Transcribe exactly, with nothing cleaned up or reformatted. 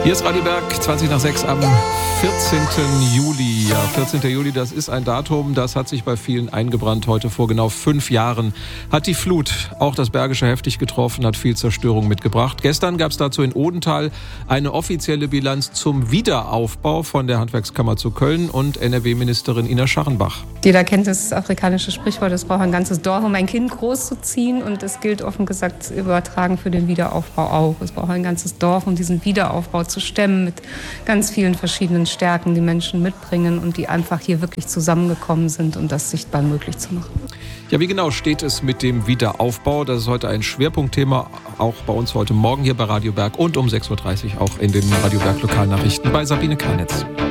Hier ist Radio Berg, zwanzig nach sechs am vierzehnten Juli. Ja, vierzehnten Juli, das ist ein Datum, das hat sich bei vielen eingebrannt. Heute vor genau fünf Jahren hat die Flut auch das Bergische heftig getroffen, hat viel Zerstörung mitgebracht. Gestern gab es dazu in Odenthal eine offizielle Bilanz zum Wiederaufbau von der Handwerkskammer zu Köln und N R W-Ministerin Ina Scharrenbach. Jeder kennt das afrikanische Sprichwort, es braucht ein ganzes Dorf, um ein Kind großzuziehen. Und es gilt offen gesagt übertragen für den Wiederaufbau auch. Es braucht ein ganzes Dorf, um diesen Wiederaufbau zu stemmen mit ganz vielen verschiedenen Stärken, die Menschen mitbringen und die einfach hier wirklich zusammengekommen sind, um das sichtbar möglich zu machen. Ja, wie genau steht es mit dem Wiederaufbau? Das ist heute ein Schwerpunktthema, auch bei uns heute Morgen hier bei Radio Berg und um sechs Uhr dreißig auch in den Radio Berg Lokalnachrichten bei Sabine Karnitz.